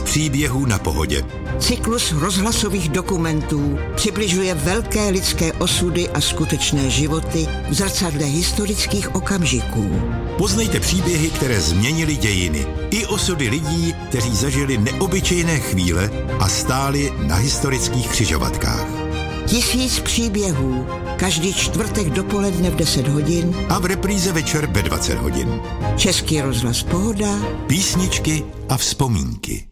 příběhů na Pohodě. Cyklus rozhlasových dokumentů přibližuje velké lidské osudy a skutečné životy v zrcadle historických okamžiků. Poznejte příběhy, které změnily dějiny, i osudy lidí, kteří zažili neobyčejné chvíle a stáli na historických křižovatkách. 1000 příběhů, každý čtvrtek dopoledne v 10 hodin A v repríze večer ve 20 hodin. Český rozhlas Pohoda. Písničky a vzpomínky.